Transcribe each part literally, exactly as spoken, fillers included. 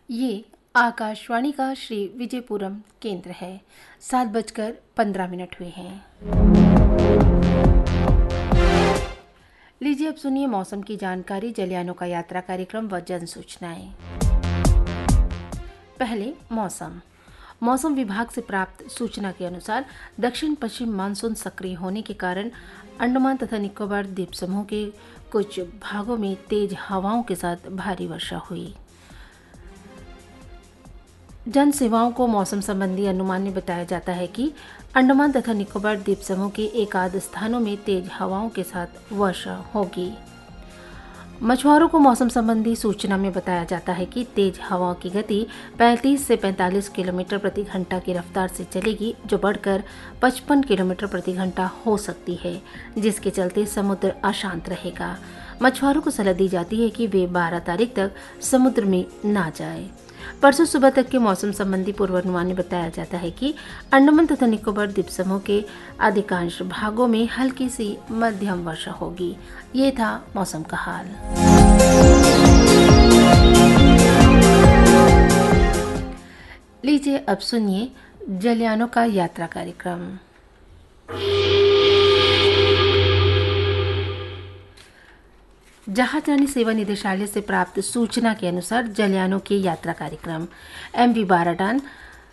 ये आकाशवाणी का श्री विजयपुरम केंद्र है। सात बजकर पंद्रह मिनट हुए हैं। लीजिए अब सुनिए मौसम की जानकारी, जलयानों का यात्रा कार्यक्रम व जन सूचनाएं। पहले मौसम मौसम विभाग से प्राप्त सूचना के अनुसार दक्षिण पश्चिम मानसून सक्रिय होने के कारण अंडमान तथा निकोबार द्वीप समूह के कुछ भागों में तेज हवाओं के साथ भारी वर्षा हुई। जन सेवाओं को मौसम संबंधी अनुमान में बताया जाता है कि अंडमान तथा निकोबार द्वीप समूह के एक आध स्थानों में तेज हवाओं के साथ वर्षा होगी। मछुआरों को मौसम संबंधी सूचना में बताया जाता है कि तेज हवाओं की गति पैंतीस से पैंतालीस किलोमीटर प्रति घंटा की रफ्तार से चलेगी, जो बढ़कर पचपन किलोमीटर प्रति घंटा हो सकती है, जिसके चलते समुद्र अशांत रहेगा। मछुआरों को सलाह दी जाती है कि वे बारह तारीख तक समुद्र में ना जाएं। परसों सुबह तक के मौसम संबंधी पूर्वानुमान में बताया जाता है कि अंडमान तथा निकोबार द्वीप समूह के अधिकांश भागों में हल्की सी मध्यम वर्षा होगी। ये था मौसम का हाल। लीजिए अब सुनिए जलयानों का यात्रा कार्यक्रम। जहाजरानी सेवा निदेशालय से प्राप्त सूचना के अनुसार जलयानों के यात्रा कार्यक्रम एम वी बाराडान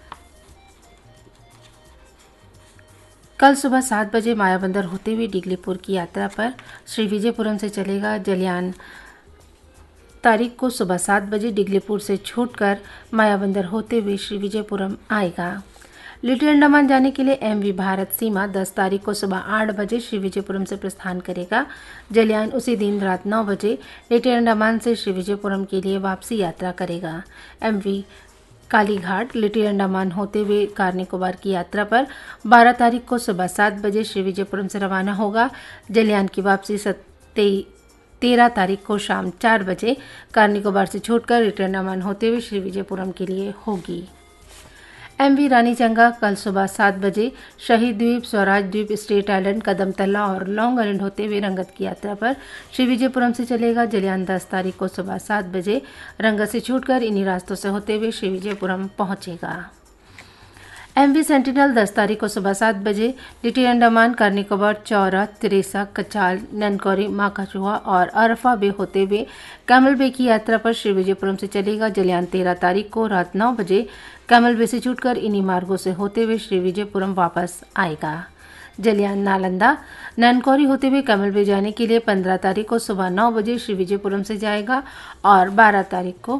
कल सुबह सात बजे मायाबंदर होते हुए डिगलीपुर की यात्रा पर श्री विजयपुरम से चलेगा। जलयान तारीख को सुबह सात बजे डिगलीपुर से छूटकर मायाबंदर होते हुए श्री विजयपुरम आएगा। लिटिल अंडमान जाने के लिए एम वी भारत सीमा दस तारीख को सुबह आठ बजे श्री विजयपुरम से प्रस्थान करेगा। जलयान उसी दिन रात नौ बजे लिटिल अंडमान से श्री विजयपुरम के लिए वापसी यात्रा करेगा। M we Kalighat little Andaman होते हुए कार निकोबार की यात्रा पर बारह तारीख को सुबह सात बजे श्री विजयपुरम से रवाना होगा। जलयान की वापसी सत्ते तेरह तारीख को शाम चार बजे कार निकोबार से छूटकर लिटिल अंडमान होते हुए श्री विजयपुरम के लिए होगी। एम वी रानी चंगा कल सुबह सात बजे शहीद द्वीप, स्वराज द्वीप, स्टेट आइलैंड, कदमतला और लॉन्ग आइलैंड होते हुए रंगत की यात्रा पर श्री विजयपुरम से चलेगा। जलयान दस तारीख को सुबह सात बजे रंगत से छूटकर इन्हीं रास्तों से होते हुए श्री विजयपुरम पहुंचेगा। एम वी सेंटिनल दस तारीख को सुबह सात बजे लिटिल अंडमान, कार निकोबार, चौरा, तिरेसा, कचाल, ननकौरी, माकाचुआ और अरफा बे होते हुए कैमल बे की यात्रा पर श्री विजयपुरम से चलेगा। जलयान तेरह तारीख को रात नौ बजे कैमल बे से छूटकर इन्हीं मार्गों से होते हुए श्री विजयपुरम वापस आएगा। जलयान नालंदा ननकौरी होते हुए कैमल बे जाने के लिए पंद्रह तारीख को सुबह नौ बजे श्री विजयपुरम से जाएगा और बारह तारीख को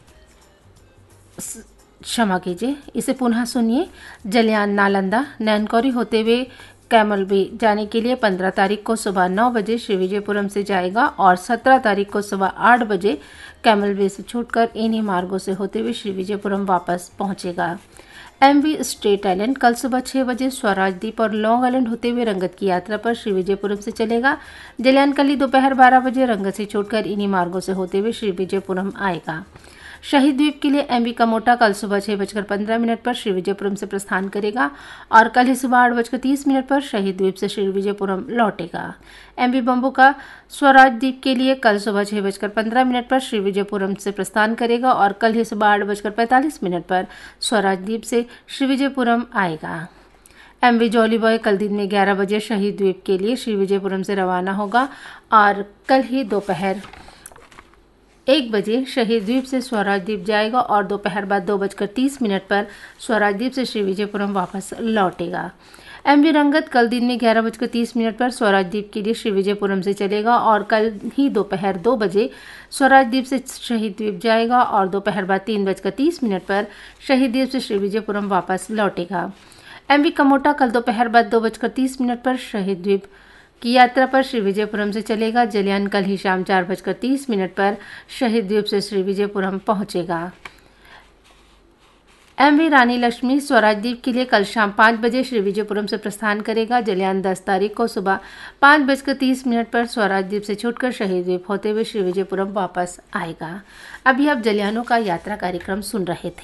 क्षमा कीजिए इसे पुनः सुनिए। जलयान नालंदा नैनकौरी होते हुए कैमल बे जाने के लिए पंद्रह तारीख को सुबह नौ बजे श्री विजयपुरम से जाएगा और सत्रह तारीख को सुबह आठ बजे कैमल बे से छूटकर इन्हीं मार्गों से होते हुए श्री विजयपुरम वापस पहुंचेगा। एम वी स्टेट आइलैंड कल सुबह छह बजे स्वराज द्वीप और लॉन्ग आइलैंड होते हुए रंगत की यात्रा पर श्री विजयपुरम से चलेगा। जलयान कल ही दोपहर बारह बजे रंगत से छूटकर इन्हीं मार्गों से होते हुए श्री विजयपुरम आएगा। शहीद द्वीप के लिए एम वी कमोटा कल सुबह छह बजकर पंद्रह मिनट पर श्री विजयपुरम से प्रस्थान करेगा और कल ही सुबह आठ बजकर तीस मिनट पर शहीद द्वीप से श्री विजयपुरम लौटेगा। एम वी बम्बुका स्वराज द्वीप के लिए कल सुबह छह बजकर पंद्रह मिनट पर श्री विजयपुरम से प्रस्थान करेगा और कल ही सुबह आठ बजकर पैंतालीस मिनट पर स्वराज द्वीप से श्री विजयपुरम आएगा। एम वी जॉली बॉय कल दिन में ग्यारह बजे शहीद द्वीप के लिए श्री विजयपुरम से रवाना होगा और कल ही दोपहर एक बजे शहीद द्वीप से स्वराज द्वीप जाएगा और दोपहर बाद दो बजकर तीस मिनट पर स्वराज द्वीप से श्री विजयपुरम वापस लौटेगा। एम वी रंगत कल दिन में ग्यारह बजकर तीस मिनट पर स्वराज द्वीप के लिए श्री विजयपुरम से चलेगा और कल ही दोपहर दो बजे स्वराज द्वीप से शहीद द्वीप जाएगा और दोपहर बाद तीन बजकर तीस मिनट पर शहीद द्वीप से श्री विजयपुरम वापस लौटेगा। एम वी कमोटा कल दोपहर बाद दो बजकर तीस मिनट पर शहीद द्वीप की यात्रा पर श्री विजयपुरम से चलेगा। जलयान कल ही शाम चार बजकर तीस मिनट पर शहीद द्वीप से श्री विजयपुरम पहुंचेगा। एम वी रानी लक्ष्मी स्वराज द्वीप के लिए कल शाम पाँच बजे श्री विजयपुरम से प्रस्थान करेगा। जलयान दस तारीख को सुबह पाँच बजकर तीस मिनट पर स्वराज द्वीप से छूटकर शहीद द्वीप होते हुए श्री विजयपुरम वापस आएगा। अभी आप जलयानों का यात्रा कार्यक्रम सुन रहे थे।